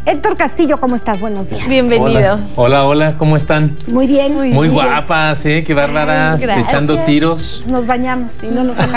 Héctor Castillo, ¿cómo estás? Buenos días. Bienvenido. Hola, ¿cómo están? Muy bien. Muy guapas, qué bárbaras, Gracias. echando tiros. Nos bañamos y no nos